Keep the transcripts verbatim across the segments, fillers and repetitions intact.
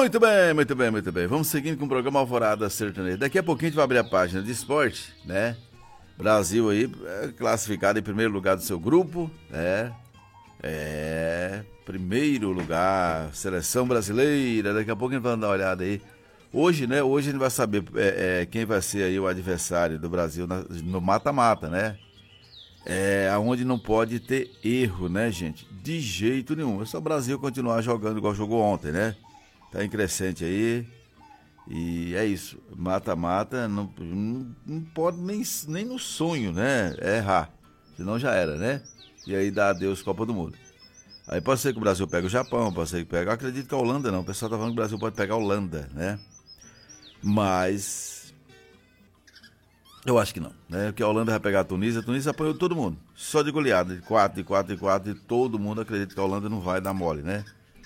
Muito bem, muito bem, muito bem. Vamos seguindo com o programa Alvorada Sertaneja. Daqui a pouquinho a gente vai abrir a página de esporte, né? Brasil aí é classificado em primeiro lugar do seu grupo, né? É, primeiro lugar, seleção brasileira. Daqui a pouco a gente vai dar uma olhada aí. Hoje, né? Hoje a gente vai saber é, é, quem vai ser aí o adversário do Brasil na, no mata-mata, né? É, onde não pode ter erro, né, gente? De jeito nenhum. É só o Brasil continuar jogando igual jogou ontem, né? Tá em crescente aí. E é isso. Mata-mata não, não, não pode nem, nem no sonho, né? É errar. Senão já era, né? E aí dá adeus Copa do Mundo. Aí pode ser que o Brasil pegue o Japão, pode ser que pegue... Eu acredito que a Holanda não. O pessoal tá falando que o Brasil pode pegar a Holanda, né? Mas... eu acho que não, né? Porque a Holanda vai pegar a Tunísia, a Tunísia apanhou todo mundo. Só de goleada, de quatro, de quatro, de quatro, e todo mundo acredita que a Holanda não vai dar mole, né?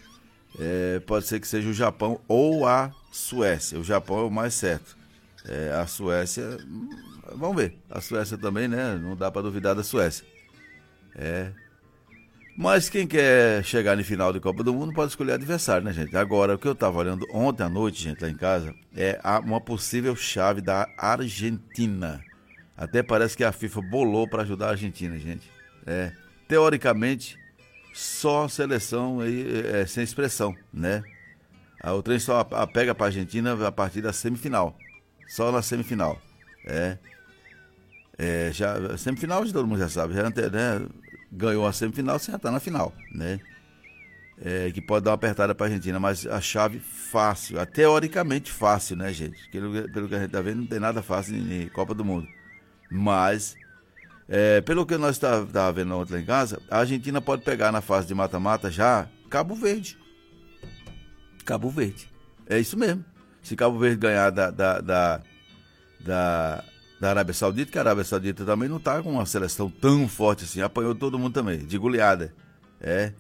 É, pode ser que seja o Japão ou a Suécia. O Japão é o mais certo. É, a Suécia, vamos ver. A Suécia também, né? Não dá pra duvidar da Suécia. É. Mas quem quer chegar no final de Copa do Mundo pode escolher adversário, né, gente? Agora, o que eu tava olhando ontem à noite, gente, lá em casa, é uma possível chave da Argentina. Até parece que a FIFA bolou para ajudar a Argentina, gente. É, teoricamente, só seleção aí, é, sem expressão, né? O trem só pega para a Argentina a partir da semifinal. Só na semifinal. É. É já, semifinal de todo mundo já sabe, já, né? Ganhou a semifinal, você já tá na final, né? É, que pode dar uma apertada pra Argentina, mas a chave fácil, teoricamente fácil, né, gente? Pelo, pelo que a gente tá vendo, não tem nada fácil em, em Copa do Mundo. Mas, é, pelo que nós tá, tá vendo ontem lá em casa, a Argentina pode pegar na fase de mata-mata já Cabo Verde. Cabo Verde. É isso mesmo. Se Cabo Verde ganhar da... da, da, da da Arábia Saudita, que a Arábia Saudita também não tá com uma seleção tão forte assim, apanhou todo mundo também, de goleada. É.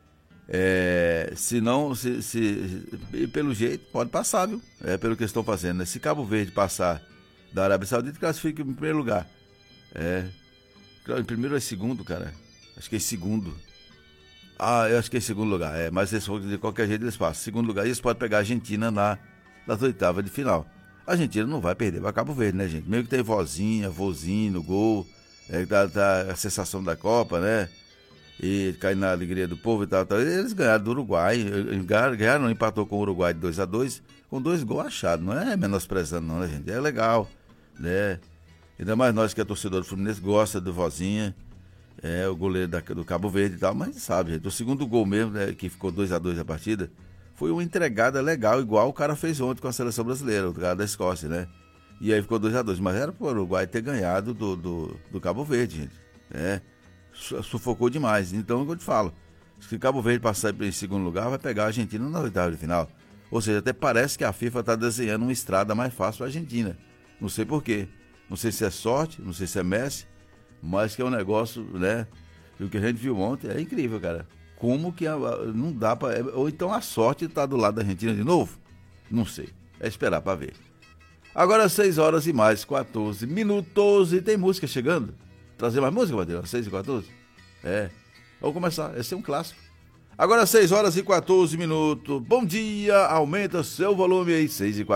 É, se não, se, se, pelo jeito, pode passar, viu? É pelo que estão fazendo, né? Se Cabo Verde passar da Arábia Saudita, classifica em primeiro lugar. É. Em primeiro ou é segundo, cara? Acho que é em segundo. Ah, eu acho que é em segundo lugar, é. Mas eles, de qualquer jeito eles passam. Segundo lugar, eles podem pegar a Argentina na, nas oitavas de final. A Argentina não vai perder para Cabo Verde, né, gente? Mesmo que tem vozinha, vozinho no gol, é, tá, tá a sensação da Copa, né? E cair na alegria do povo e tal, tal. Eles ganharam do Uruguai, ganharam, ganharam, empatou com o Uruguai de dois a dois, com dois gols achados. Não é menosprezando, não, né, gente? É legal, né? Ainda mais nós que é torcedor do Fluminense, gosta do vozinha, é o goleiro da, do Cabo Verde e tal, mas sabe, gente, o segundo gol mesmo, né, que ficou dois a dois a partida, foi uma entregada legal, igual o cara fez ontem com a seleção brasileira, o cara da Escócia, né? E aí ficou dois a dois, mas era pro Uruguai ter ganhado do, do, do Cabo Verde, gente. É, sufocou demais. Então, é o que eu te falo, se o Cabo Verde passar em segundo lugar, vai pegar a Argentina na oitava de final. Ou seja, até parece que a FIFA está desenhando uma estrada mais fácil para a Argentina. Não sei por quê. Não sei se é sorte, não sei se é Messi, mas que é um negócio, né? E o que a gente viu ontem é incrível, cara. Como que a, não dá para... Ou então a sorte está do lado da Argentina de novo? Não sei. É esperar para ver. Agora seis horas e mais quatorze minutos. E tem música chegando. Trazer mais música, Matheus? seis e quatorze? É. Vamos começar. Esse é um clássico. Agora seis horas e quatorze minutos. Bom dia. Aumenta seu volume aí. seis e quatorze.